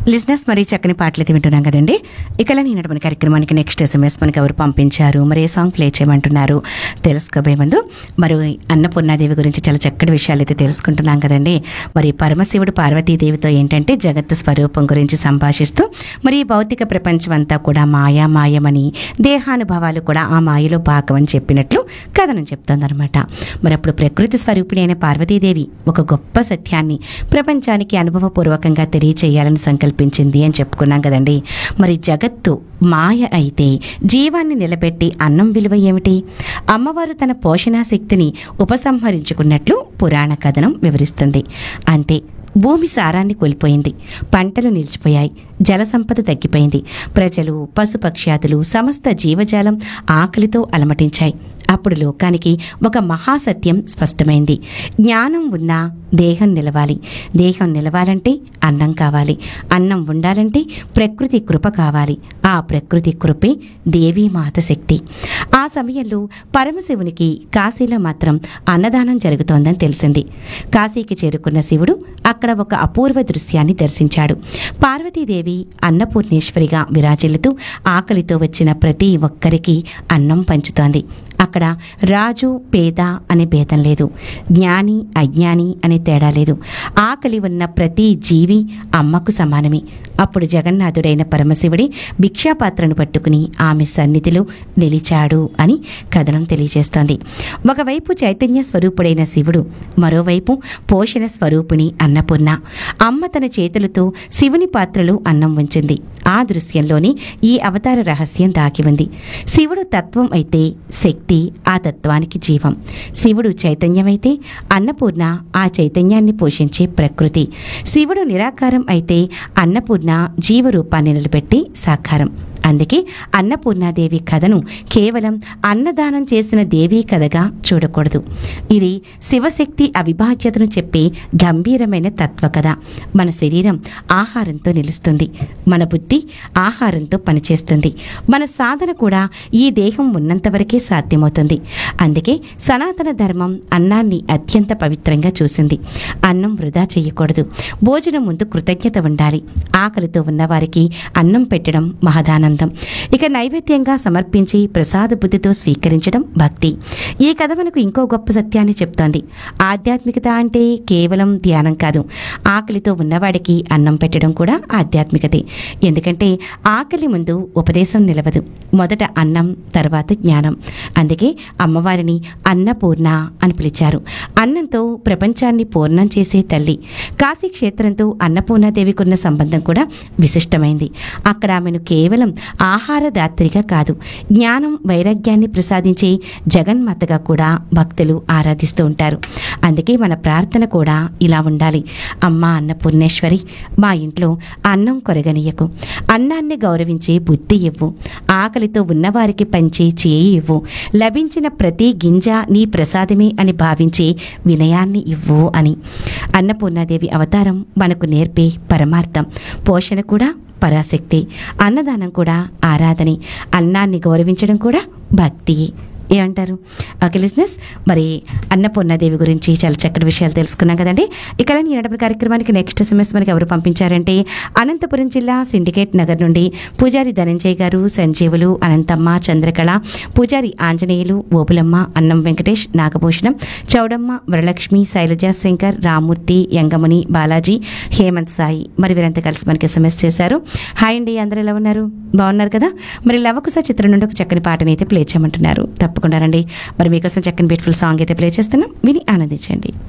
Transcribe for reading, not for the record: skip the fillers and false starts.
లిజినెస్ మరి చక్కని పాటలు అయితే వింటున్నాం కదండి. ఇక నేను మన కార్యక్రమానికి నెక్స్ట్ SMS మనకి ఎవరు పంపించారు, మరి ఏ సాంగ్ ప్లే చేయమంటున్నారు తెలుసుకోబోయే ముందు మరి అన్నపూర్ణాదేవి గురించి చాలా చక్కటి విషయాలు అయితే తెలుసుకుంటున్నాం కదండి. మరి పరమశివుడు పార్వతీదేవితో ఏంటంటే జగత్తు స్వరూపం గురించి సంభాషిస్తూ మరి ఈ భౌతిక ప్రపంచం అంతా కూడా మాయమని, దేహానుభవాలు కూడా ఆ మాయలో భాగమని చెప్పినట్లు కథనం చెప్తోందనమాట. మరి అప్పుడు ప్రకృతి స్వరూపిణి అయిన పార్వతీదేవి ఒక గొప్ప సత్యాన్ని ప్రపంచానికి అనుభవపూర్వకంగా తెలియచేయాలని సంకల్పించింది అని చెప్పుకున్నాం కదండి. మరి జగత్తు మాయ అయితే జీవాన్ని నిలబెట్టి అన్నం విలువ ఏమిటి? అమ్మవారు తన పోషణా శక్తిని ఉపసంహరించుకున్నట్లు పురాణ కథనం వివరిస్తుంది. అంతే, భూమి సారాన్ని కోల్పోయింది, పంటలు నిలిచిపోయాయి, జల సంపద తగ్గిపోయింది, ప్రజలు పశుపక్ష్యాదులు సమస్త జీవజాలం ఆకలితో అలమటించాయి. అప్పుడు లోకానికి ఒక మహాసత్యం స్పష్టమైంది. జ్ఞానం ఉన్నా దేహం నిలవాలి, దేహం నిలవాలంటే అన్నం కావాలి, అన్నం ఉండాలంటే ప్రకృతి కృప కావాలి, ఆ ప్రకృతి కృపే దేవీమాత శక్తి. ఆ సమయంలో పరమశివునికి కాశీలో మాత్రం అన్నదానం జరుగుతోందని తెలిసింది. కాశీకి చేరుకున్న శివుడు అక్కడ ఒక అపూర్వ దృశ్యాన్ని దర్శించాడు. పార్వతీదేవి అన్నపూర్ణేశ్వరిగా విరాజిల్లుతూ ఆకలితో వచ్చిన ప్రతి ఒక్కరికి అన్నం పంచుతోంది. అక్కడ రాజు పేద అనే భేదం లేదు, జ్ఞాని అజ్ఞాని అనే తేడా లేదు. ఆకలి ఉన్న ప్రతి జీవి అమ్మకు సమానమే. అప్పుడు జగన్నాథుడైన పరమశివుడి భిక్షాపాత్రను పట్టుకుని ఆమె సన్నిధిలో నిలిచాడు అని కథనం తెలియజేస్తోంది. ఒకవైపు చైతన్య స్వరూపుడైన శివుడు, మరోవైపు పోషణ స్వరూపిణి అన్నపూర్ణ. అమ్మ తన చేతులతో శివుని పాత్రలో అన్నం ఉంచింది. ఆ దృశ్యంలోని ఈ అవతార రహస్యం దాగి ఉంది. శివుడు తత్వం అయితే శక్తి ఆ తత్వానికి జీవం. శివుడు చైతన్యమైతే అన్నపూర్ణ ఆ చైతన్యాన్ని పోషించే ప్రకృతి. శివుడు నిరాకారం అయితే అన్నపూర్ణ జీవరూపాన్ని నిలబెట్టి సాకారం. అందుకే అన్నపూర్ణాదేవి కథను కేవలం అన్నదానం చేసిన దేవీ కథగా చూడకూడదు. ఇది శివశక్తి అవిభాజ్యతను చెప్పే గంభీరమైన తత్వకథ. మన శరీరం ఆహారంతో నిలుస్తుంది, మన బుద్ధి ఆహారంతో పనిచేస్తుంది, మన సాధన కూడా ఈ దేహం ఉన్నంతవరకే సాధ్యమవుతుంది. అందుకే సనాతన ధర్మం అన్నాన్ని అత్యంత పవిత్రంగా చూసింది. అన్నం వృధా చేయకూడదు, భోజనం ముందు కృతజ్ఞత ఉండాలి. ఆకలితో ఉన్నవారికి అన్నం పెట్టడం మహదానందం. ఇక నైవేద్యంగా సమర్పించి ప్రసాద బుద్ధితో స్వీకరించడం భక్తి. ఈ కథ మనకు ఇంకో గొప్ప సత్యాన్ని చెప్తోంది. ఆధ్యాత్మికత అంటే కేవలం ధ్యానం కాదు, ఆకలితో ఉన్నవాడికి అన్నం పెట్టడం కూడా ఆధ్యాత్మికతే. ఎందుకంటే ఆకలి ముందు ఉపదేశం నిలవదు, మొదట అన్నం తర్వాత జ్ఞానం. అందుకే అమ్మవారిని అన్నపూర్ణ అని పిలిచారు. అన్నంతో ప్రపంచాన్ని పూర్ణం చేసే తల్లి. కాశీ క్షేత్రంతో అన్నపూర్ణాదేవికి ఉన్న సంబంధం కూడా విశిష్టమైంది. అక్కడ ఆమెను కేవలం ఆహారదాత్రిగా కాదు, జ్ఞానం వైరాగ్యాన్ని ప్రసాదించే జగన్మాతగా కూడా భక్తులు ఆరాధిస్తూ ఉంటారు. అందుకే మన ప్రార్థన కూడా ఇలా ఉండాలి. అమ్మా అన్నపూర్ణేశ్వరి, మా ఇంట్లో అన్నం కొరగనీయకు, అన్నాన్ని గౌరవించే బుద్ధి ఇవ్వు, ఆకలితో ఉన్నవారికి పంచే చేయి ఇవ్వు, లభించిన ప్రతి గింజ నీ ప్రసాదమే అని భావించే వినయాన్ని ఇవ్వు అని. అన్నపూర్ణాదేవి అవతారం మనకు నేర్పే పరమార్థం. పోషణ కూడా పరాశక్తి, అన్నదానం కూడా ఆరాధనే, అన్నాన్ని గౌరవించడం కూడా భక్తి. ఏమంటారు? ఓకే లిజినెస్, మరి అన్నపూర్ణాదేవి గురించి చాలా చక్కటి విషయాలు తెలుసుకున్నాం కదండి. ఇక ఈనాటి కార్యక్రమానికి నెక్స్ట్ SMS మనకి ఎవరు పంపించారంటే అనంతపురం జిల్లా సిండికేట్ నగర్ నుండి పూజారి ధనంజయ్ గారు, సంజీవులు, అనంతమ్మ, చంద్రకళ, పూజారి ఆంజనేయులు, ఓబులమ్మ, అన్నం వెంకటేష్, నాగభూషణం, చౌడమ్మ, వరలక్ష్మి, శైలజ శంకర్, రామూర్తి, యంగముని, బాలాజీ, హేమంత్ సాయి, మరి వీరంతా కలిసి మనకి SMS చేశారు. హాయ్ అండి, అందరూ ఎలా ఉన్నారు? బాగున్నారు కదా? మరి లవకుశ చిత్రం నుండి ఒక చక్కని పాటని అయితే ప్లే చేయమంటున్నారు. తప్పకుండా రండి. మరి మీకోసం చక్కని బ్యూటిఫుల్ సాంగ్ అయితే ప్లే చేస్తున్నాం, విని ఆనందించండి.